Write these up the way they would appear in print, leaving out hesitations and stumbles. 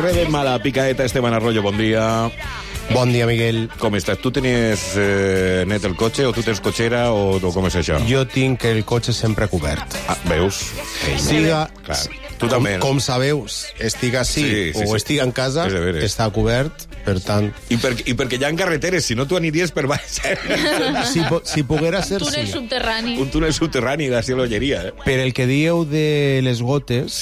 Rebem a la picaeta. Esteban Arroyo, bon dia. Bon dia, Miguel. Com estàs? Tu tenies net el cotxe o tu tens cotxera o com és això? Jo tinc el cotxe sempre cobert. Ah, veus? Siga, clar. Tu també, no? Com sabeu, estic així o estic en casa, està cobert, per tant... I perquè hi ha carreteres, si no tu aniries per baix. Si poguera ser, un túnel subterrani. Un túnel subterrani de cielo-lleria. Per el que dieu de les gotes,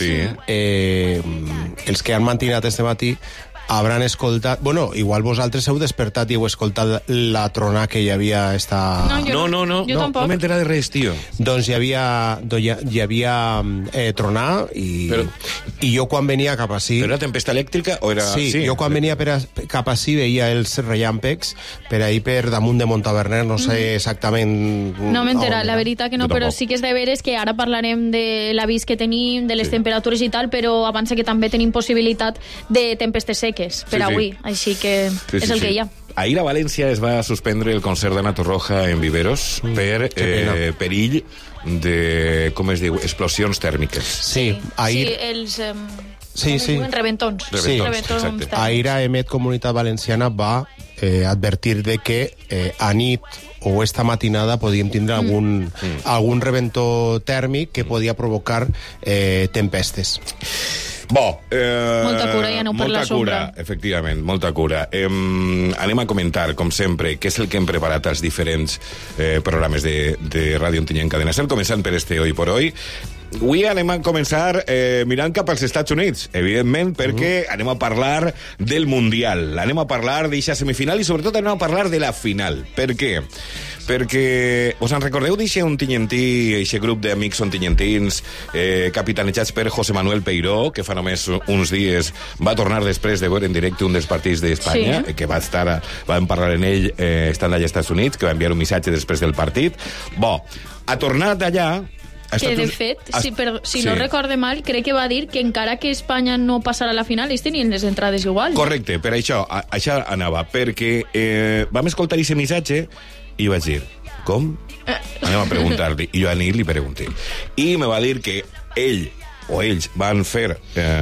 els que han mantinat este matí hauran escoltat... Bueno, igual vosaltres heu despertat i heu escoltat la tronada que hi havia esta... No, jo tampoc. No m'he enterat de res, tio. Doncs hi havia tronada i jo quan venia cap ací... Però era tempesta elèctrica o era... Sí, jo quan venia cap ací veia els rellampecs per ahir per damunt de Montaverner, no sé exactament... No m'he enterat, la veritat que no, però sí que és de veres que ara parlarem de l'avís que tenim, de les temperatures i tal, però avança que també tenim possibilitat de tempestes seques per avui, així que és el que hi ha. Ahir a València es va suspendre el concert d'Ana Torroja en Viveros per perill de, com es diu, explosions tèrmiques. Sí, ahir... Sí, els... reventons. Sí, exacte. Ahir a Emet Comunitat Valenciana va advertir de que a nit o esta matinada podíem tindre algun reventó tèrmic que podia provocar tempestes. Molta cura, ja no per la sombra. Efectivament, molta cura. Anem a comentar, com sempre, què és el que hem preparat als diferents programes de Ràdio Ontinyent Cadena Ser, començant per este Hoy por Hoy. Avui anem a començar mirant cap als Estats Units, evidentment, perquè anem a parlar del Mundial, anem a parlar d'eixa semifinal i sobretot anem a parlar de la final. Per què? Perquè us en recordeu d'eixe ontinyentí, eixe grup d'amics ontinyentins capitanejats per José Manuel Peiró, que fa només uns dies va tornar després de veure en directe un dels partits d'Espanya, que vam parlar en ell estant allà als Estats Units, que va enviar un missatge després del partit. Ha tornat allà. Que, de fet, si no recorde mal, crec que va dir que encara que Espanya no passarà a la final, ells tenien les entrades igual. Correcte, per això anava, perquè vam escoltar aquest missatge i vaig dir, com? Anem a preguntar-li. I jo a ell li pregunté. I me va dir que ell o ells van fer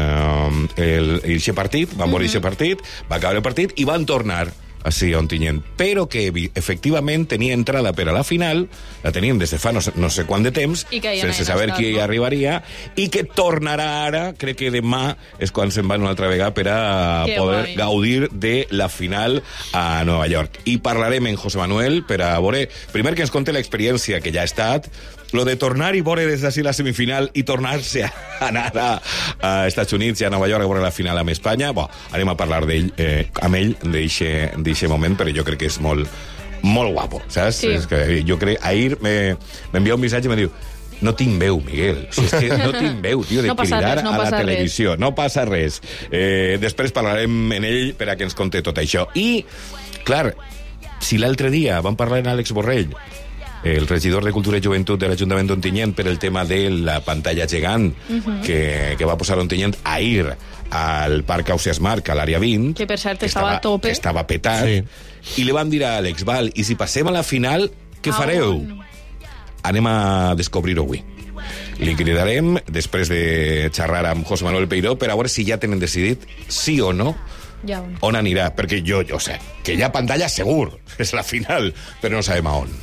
aquest partit, van veure aquest partit, va acabar el partit i van tornar així a Ontinyent, però que efectivament tenia entrada per a la final, la tenien des de fa no sé quant de temps, sense saber qui arribaria, i que tornarà ara, crec que demà és quan se'n van una altra vegada per a poder gaudir de la final a Nova York. I parlarem en José Manuel per a veure, primer que ens conte l'experiència que ja ha estat, lo de tornar i veure des d'ací la semifinal i tornar-se a anar a Estats Units i a Nova York a veure la final amb Espanya. Anem a parlar d'ell, amb ell d'eixe moment, però jo crec que és molt guapo, saps? Sí. És que jo crec, ahir m'envia un missatge i me diu, no tinc veu, Miguel. O sigui, és que no tinc veu, tio, de cridar a la televisió. No passa res. Després parlarem en ell per a que ens conte tot això. I, clar, si l'altre dia vam parlar amb Àlex Borrell, el regidor de Cultura i Joventut de l'Ajuntament d'Ontinyent, per el tema de la pantalla gegant que va posar Ontinyent ahir al Parc Ausiàs Marc, a l'àrea 20, que per cert estava a tope, estava petat, i li van dir a Àlex, i si passem a la final, què fareu? Anem a descobrir-ho avui. Li cridarem, després de xerrar amb José Manuel Peiró, per a veure si ja tenen decidit sí o no on anirà, perquè jo sé que hi ha pantalla segur, és la final, però no sabem a on.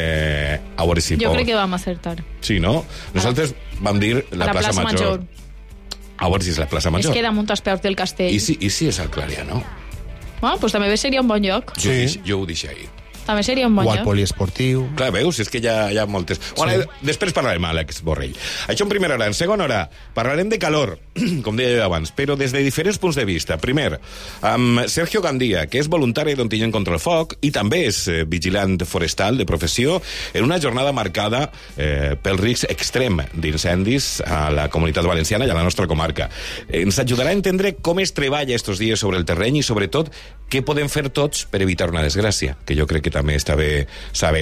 A veure si jo crec que vam acertar. Sí, no? Nosaltres vam dir la plaça Major. A veure si és la plaça Major. Es queda munt als peus del castell. I si és al Clarià, no? Doncs també seria un bon lloc. Jo ho deixo ahir. També seria un bon lloc. O al poliesportiu. Clar, veus? És que hi ha moltes. Després parlarem amb Àlex Borrell. Això en primera hora. En segona hora parlarem de calor, com deia abans, però des de diferents punts de vista. Primer, amb Sergio Gandía, que és voluntari d'Ontinyent contra el Foc i també és vigilant forestal de professió, en una jornada marcada pel risc extrem d'incendis a la Comunitat Valenciana i a la nostra comarca. Ens ajudarà a entendre com es treballa estos dies sobre el terreny i, sobretot, què podem fer tots per evitar una desgràcia, que jo crec que també està bé saber.